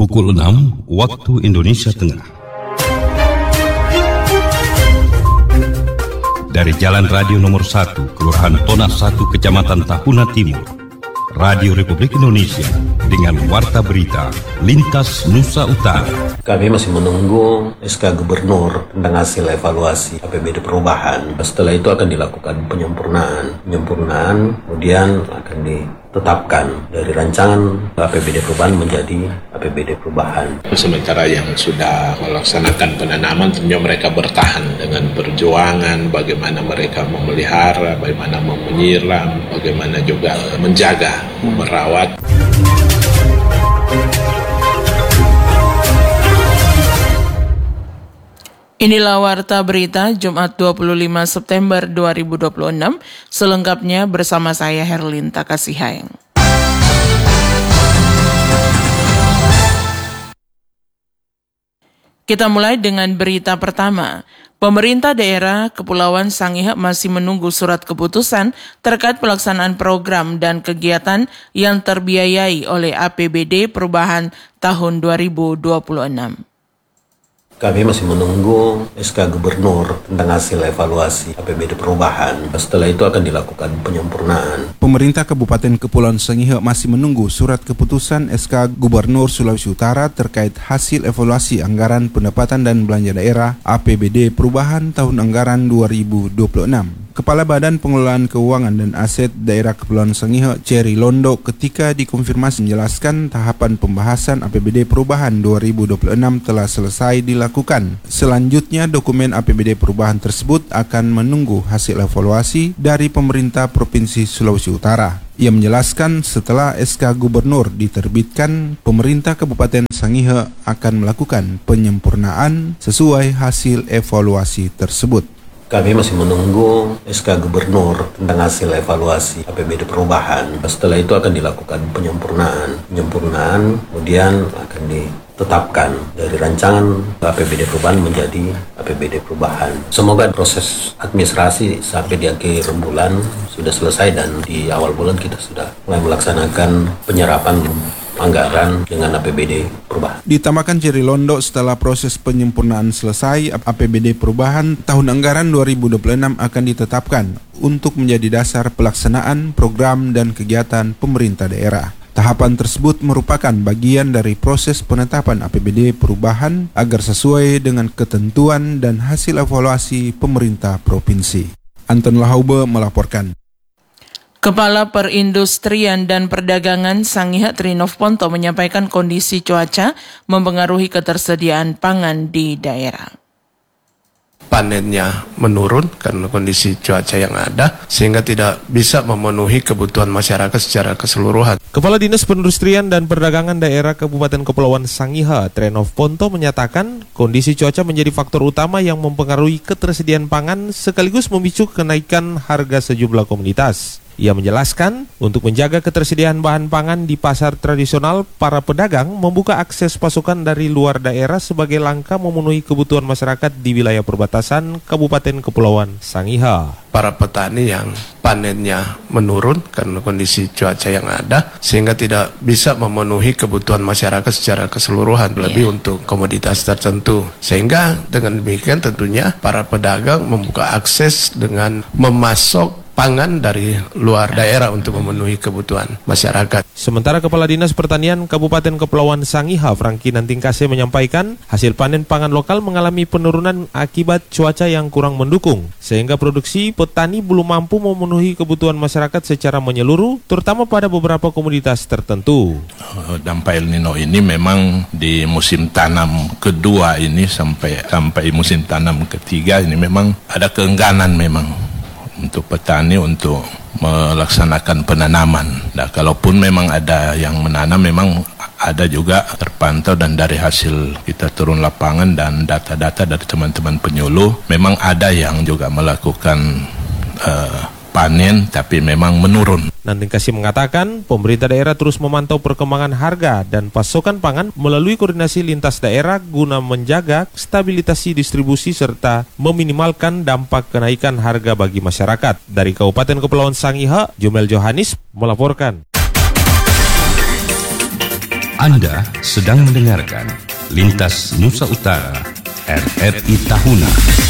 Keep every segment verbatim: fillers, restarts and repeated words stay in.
pukul enam waktu Indonesia Tengah. Dari Jalan Radio Nomor satu, Kelurahan Tona satu, Kecamatan Tahuna Timur, Radio Republik Indonesia dengan warta berita Lintas Nusa Utara. Kami masih menunggu S K Gubernur tentang hasil evaluasi A P B D perubahan. Setelah itu akan dilakukan penyempurnaan. Penyempurnaan kemudian akan ditetapkan dari rancangan A P B D perubahan menjadi A P B D perubahan. Sementara yang sudah melaksanakan penanaman tentunya mereka bertahan dengan perjuangan, bagaimana mereka memelihara, bagaimana menyiram, bagaimana juga menjaga, merawat. Inilah warta berita Jumat dua puluh lima September dua ribu dua puluh enam, selengkapnya bersama saya Herlinta Kasihayang. Kita mulai dengan berita pertama. Pemerintah daerah Kepulauan Sangihe masih menunggu surat keputusan terkait pelaksanaan program dan kegiatan yang terbiayai oleh A P B D perubahan tahun dua ribu dua puluh enam. Kami masih menunggu S K Gubernur tentang hasil evaluasi A P B D perubahan. Setelah itu akan dilakukan penyempurnaan. Pemerintah Kabupaten Kepulauan Sangihe masih menunggu surat keputusan S K Gubernur Sulawesi Utara terkait hasil evaluasi anggaran pendapatan dan belanja daerah A P B D perubahan tahun anggaran dua ribu dua puluh enam. Kepala Badan Pengelolaan Keuangan dan Aset Daerah Kepulauan Sangihe, Cherry Londo, ketika dikonfirmasi menjelaskan tahapan pembahasan A P B D perubahan dua ribu dua puluh enam telah selesai dilakukan. Selanjutnya, dokumen A P B D perubahan tersebut akan menunggu hasil evaluasi dari pemerintah Provinsi Sulawesi Utara. Ia menjelaskan setelah S K Gubernur diterbitkan, pemerintah Kabupaten Sangihe akan melakukan penyempurnaan sesuai hasil evaluasi tersebut. Kami masih menunggu S K Gubernur tentang hasil evaluasi A P B D perubahan. Setelah itu akan dilakukan penyempurnaan. Penyempurnaan kemudian akan ditetapkan dari rancangan A P B D perubahan menjadi A P B D perubahan. Semoga proses administrasi sampai di akhir bulan sudah selesai dan di awal bulan kita sudah mulai melaksanakan penyerapan anggaran dengan A P B D perubahan. Ditambahkan Cherry Londo, setelah proses penyempurnaan selesai, A P B D perubahan tahun anggaran dua ribu dua puluh enam akan ditetapkan untuk menjadi dasar pelaksanaan program dan kegiatan pemerintah daerah. Tahapan tersebut merupakan bagian dari proses penetapan A P B D perubahan agar sesuai dengan ketentuan dan hasil evaluasi pemerintah provinsi. Anton Lahaube melaporkan. Kepala Perindustrian dan Perdagangan Sangihe Trinov Ponto menyampaikan kondisi cuaca mempengaruhi ketersediaan pangan di daerah. Panennya menurun karena kondisi cuaca yang ada, sehingga tidak bisa memenuhi kebutuhan masyarakat secara keseluruhan. Kepala Dinas Perindustrian dan Perdagangan Daerah Kabupaten Kepulauan Sangihe, Trinov Ponto, menyatakan kondisi cuaca menjadi faktor utama yang mempengaruhi ketersediaan pangan sekaligus memicu kenaikan harga sejumlah komoditas. Ia menjelaskan, untuk menjaga ketersediaan bahan pangan di pasar tradisional, para pedagang membuka akses pasokan dari luar daerah sebagai langkah memenuhi kebutuhan masyarakat di wilayah perbatasan Kabupaten Kepulauan Sangihe. Para petani yang panennya menurun karena kondisi cuaca yang ada, sehingga tidak bisa memenuhi kebutuhan masyarakat secara keseluruhan, lebih yeah. untuk komoditas tertentu. Sehingga dengan demikian tentunya para pedagang membuka akses dengan memasok pangan dari luar daerah untuk memenuhi kebutuhan masyarakat. Sementara Kepala Dinas Pertanian Kabupaten Kepulauan Sangihe, Franky Nantingkase, menyampaikan hasil panen pangan lokal mengalami penurunan akibat cuaca yang kurang mendukung, sehingga produksi petani belum mampu memenuhi kebutuhan masyarakat secara menyeluruh, terutama pada beberapa komoditas tertentu. Dampak El Nino ini memang di musim tanam kedua ini sampai sampai musim tanam ketiga ini memang ada keengganan memang untuk petani untuk melaksanakan penanaman. Nah, kalaupun memang ada yang menanam, memang ada juga terpantau, dan dari hasil kita turun lapangan dan data-data dari teman-teman penyuluh, memang ada yang juga melakukan uh, panen tapi memang menurun. Nantingkase mengatakan pemerintah daerah terus memantau perkembangan harga dan pasokan pangan melalui koordinasi lintas daerah guna menjaga stabilitas distribusi serta meminimalkan dampak kenaikan harga bagi masyarakat. Dari Kabupaten Kepulauan Sangihe, Jumel Johanis melaporkan. Anda sedang mendengarkan Lintas Nusa Utara R R I Tahuna.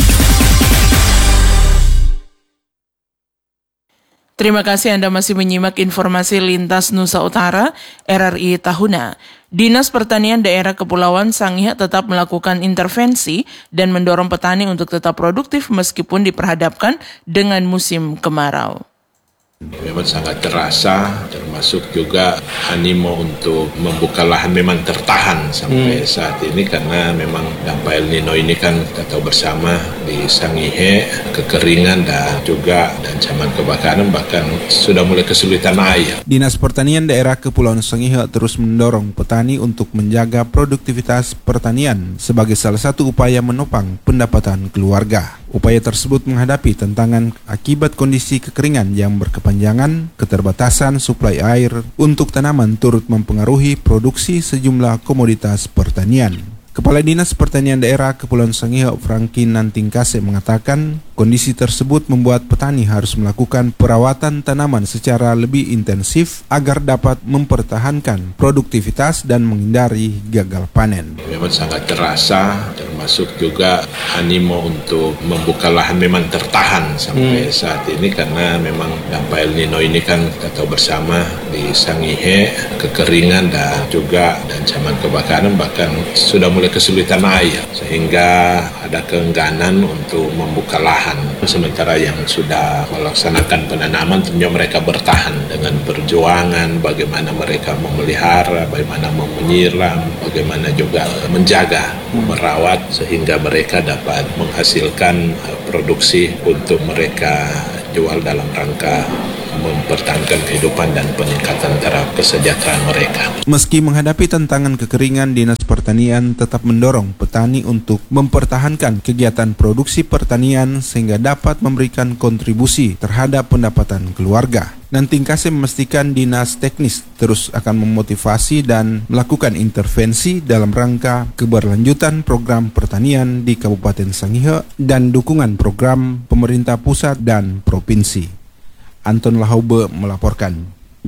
Terima kasih Anda masih menyimak informasi Lintas Nusa Utara R R I Tahuna. Dinas Pertanian Daerah Kepulauan Sangihe tetap melakukan intervensi dan mendorong petani untuk tetap produktif meskipun diperhadapkan dengan musim kemarau. Memang sangat terasa, termasuk juga animo untuk membuka lahan memang tertahan sampai hmm. saat ini karena memang dampak El Nino ini kan kita tahu bersama di Sangihe, kekeringan dan juga ancaman kebakaran, bahkan sudah mulai kesulitan air. Dinas Pertanian Daerah Kepulauan Sangihe terus mendorong petani untuk menjaga produktivitas pertanian sebagai salah satu upaya menopang pendapatan keluarga. Upaya tersebut menghadapi tantangan akibat kondisi kekeringan yang berkepanjangan, keterbatasan suplai air untuk tanaman turut mempengaruhi produksi sejumlah komoditas pertanian. Kepala Dinas Pertanian Daerah Kepulauan Sangihe Franky Nantingkase mengatakan kondisi tersebut membuat petani harus melakukan perawatan tanaman secara lebih intensif agar dapat mempertahankan produktivitas dan menghindari gagal panen. Memang sangat terasa, termasuk juga animo untuk membuka lahan memang tertahan sampai hmm. saat ini karena memang dampak El Nino ini kan kita tahu bersama di Sangihe, kekeringan dan juga ancaman kebakaran, bahkan sudah mulai kesulitan air sehingga ada keengganan untuk membuka lahan. Sementara yang sudah melaksanakan penanaman tentunya mereka bertahan dengan perjuangan bagaimana mereka memelihara, bagaimana menyiram, bagaimana juga menjaga, merawat sehingga mereka dapat menghasilkan produksi untuk mereka jual dalam rangka mempertahankan kehidupan dan peningkatan taraf kesejahteraan mereka. Meski menghadapi tantangan kekeringan, Dinas Pertanian tetap mendorong petani untuk mempertahankan kegiatan produksi pertanian sehingga dapat memberikan kontribusi terhadap pendapatan keluarga. Nantingkase memastikan dinas teknis terus akan memotivasi dan melakukan intervensi dalam rangka keberlanjutan program pertanian di Kabupaten Sangihe dan dukungan program pemerintah pusat dan provinsi. Anton Lahaube melaporkan.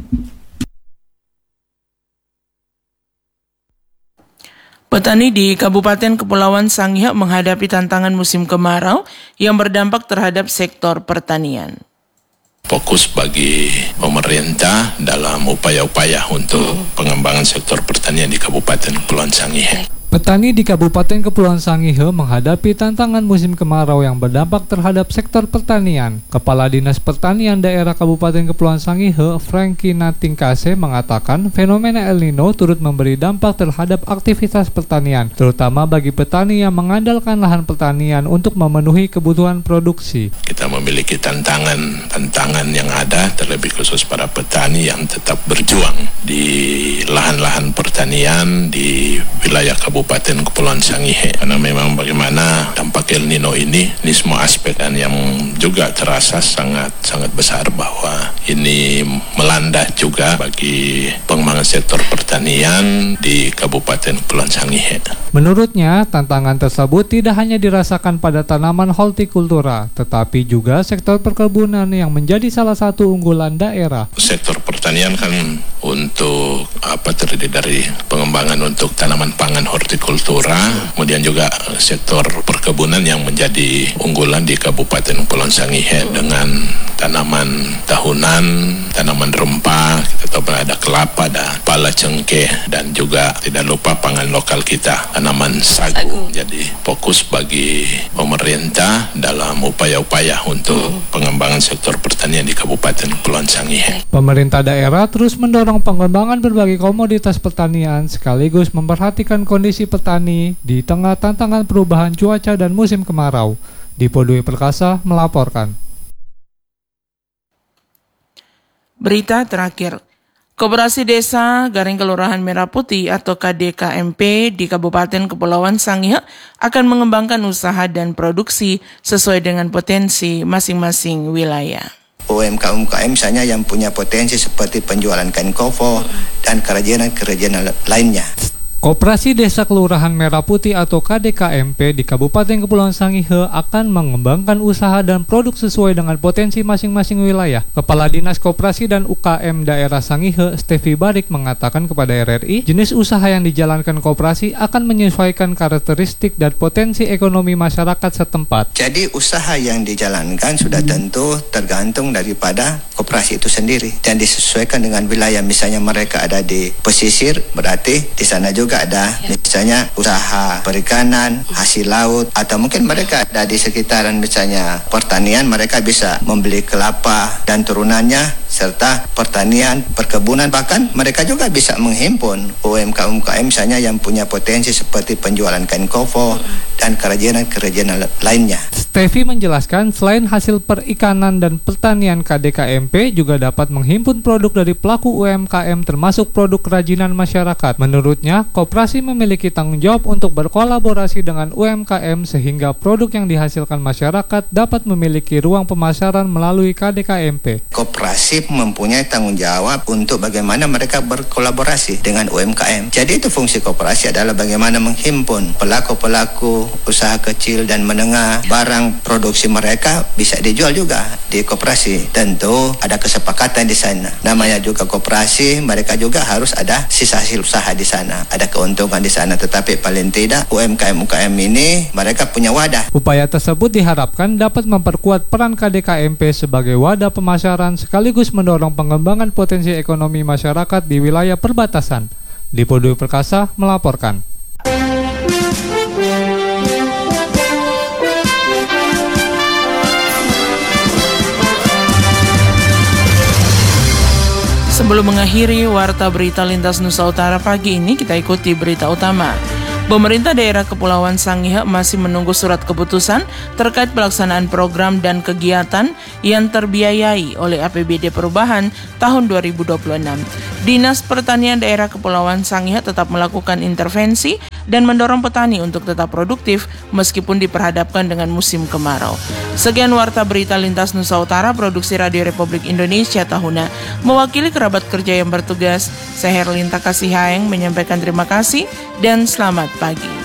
Petani di Kabupaten Kepulauan Sangihe menghadapi tantangan musim kemarau yang berdampak terhadap sektor pertanian. Fokus bagi pemerintah dalam upaya-upaya untuk pengembangan sektor pertanian di Kabupaten Kepulauan Sangihe. Petani di Kabupaten Kepulauan Sangihe menghadapi tantangan musim kemarau yang berdampak terhadap sektor pertanian. Kepala Dinas Pertanian Daerah Kabupaten Kepulauan Sangihe, Franky Nantingkase, mengatakan fenomena El Nino turut memberi dampak terhadap aktivitas pertanian, terutama bagi petani yang mengandalkan lahan pertanian untuk memenuhi kebutuhan produksi. Kita memiliki tantangan-tantangan yang ada, terlebih khusus para petani yang tetap berjuang di lahan-lahan pertanian di wilayah Kabupaten Kabupaten Kepulauan Sangihe, karena memang bagaimana dampak El Nino ini, ini semua aspek dan yang juga terasa sangat sangat besar bahwa ini melanda juga bagi pengembangan sektor pertanian di Kabupaten Kepulauan Sangihe. Menurutnya, tantangan tersebut tidak hanya dirasakan pada tanaman hortikultura, tetapi juga sektor perkebunan yang menjadi salah satu unggulan daerah. Sektor pertanian kan untuk apa terdiri dari pengembangan untuk tanaman pangan hortikultura, kemudian juga sektor perkebunan yang menjadi unggulan di Kabupaten Kepulauan Sangihe dengan tanaman tahunan, tanaman rempah, kita tahu ada kelapa, ada pala cengkeh, dan juga tidak lupa pangan lokal kita, tanaman sagu. Jadi fokus bagi pemerintah dalam upaya-upaya untuk pengembangan sektor pertanian di Kabupaten Kepulauan Sangihe. Pemerintah daerah terus mendorong pengembangan berbagai komoditas pertanian sekaligus memperhatikan kondisi petani di tengah tantangan perubahan cuaca dan musim kemarau. Dipo Dwi Perkasa melaporkan. Berita terakhir, Koperasi Desa Garing Kelurahan Merah Putih atau K D K M P di Kabupaten Kepulauan Sangihe akan mengembangkan usaha dan produksi sesuai dengan potensi masing-masing wilayah. U M K U M K M misalnya yang punya potensi seperti penjualan kain kofo dan kerajinan-kerajinan lainnya. Koperasi Desa Kelurahan Merah Putih atau K D K M P di Kabupaten Kepulauan Sangihe akan mengembangkan usaha dan produk sesuai dengan potensi masing-masing wilayah. Kepala Dinas Koperasi dan U K M Daerah Sangihe, Stevi Barik, mengatakan kepada R R I, jenis usaha yang dijalankan koperasi akan menyesuaikan karakteristik dan potensi ekonomi masyarakat setempat. Jadi usaha yang dijalankan sudah tentu tergantung daripada koperasi itu sendiri dan disesuaikan dengan wilayah. Misalnya mereka ada di pesisir, berarti di sana juga ada misalnya usaha perikanan, hasil laut, atau mungkin mereka ada di sekitaran misalnya pertanian, mereka bisa membeli kelapa dan turunannya, serta pertanian, perkebunan, bahkan mereka juga bisa menghimpun U M K M U M K M misalnya yang punya potensi seperti penjualan kain kofo dan kerajinan-kerajinan lainnya. Stevi menjelaskan selain hasil perikanan dan pertanian, K D K M P juga dapat menghimpun produk dari pelaku U M K M termasuk produk kerajinan masyarakat. Menurutnya, koperasi memiliki tanggung jawab untuk berkolaborasi dengan U M K M sehingga produk yang dihasilkan masyarakat dapat memiliki ruang pemasaran melalui K D K M P. Koperasi mempunyai tanggung jawab untuk bagaimana mereka berkolaborasi dengan U M K M. Jadi itu fungsi koperasi adalah bagaimana menghimpun pelaku-pelaku usaha kecil dan menengah, barang produksi mereka bisa dijual juga di koperasi. Tentu ada kesepakatan di sana. Namanya juga koperasi, mereka juga harus ada sisa hasil usaha di sana. Ada keuntungan di sana, tetapi paling tidak U M K M U K M ini mereka punya wadah. Upaya tersebut diharapkan dapat memperkuat peran K D K M P sebagai wadah pemasaran sekaligus mendorong pengembangan potensi ekonomi masyarakat di wilayah perbatasan. Dipo Dwi Perkasa melaporkan. Sebelum mengakhiri Warta Berita Lintas Nusa Utara pagi ini, kita ikuti berita utama. Pemerintah daerah Kepulauan Sangihe masih menunggu surat keputusan terkait pelaksanaan program dan kegiatan yang terbiayai oleh A P B D Perubahan tahun dua ribu dua puluh enam. Dinas Pertanian Daerah Kepulauan Sangihe tetap melakukan intervensi dan mendorong petani untuk tetap produktif meskipun diperhadapkan dengan musim kemarau. Sekian Warta Berita Lintas Nusa Utara, produksi Radio Republik Indonesia Tahuna. Mewakili kerabat kerja yang bertugas, saya Herlinta Kasihayang menyampaikan terima kasih dan selamat pagi.